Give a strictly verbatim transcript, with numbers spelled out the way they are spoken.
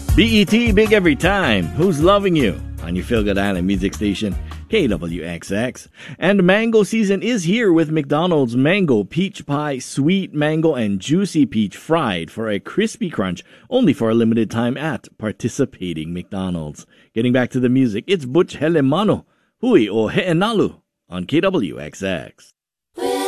B E T Big Every Time. Who's Loving You? On your Feel Good Island music station, K W X X. And mango season is here with McDonald's Mango Peach Pie, Sweet Mango, and Juicy Peach fried for a crispy crunch only for a limited time at participating McDonald's. Getting back to the music, it's Butch Helemano, Hui o He'enalu on K W X X.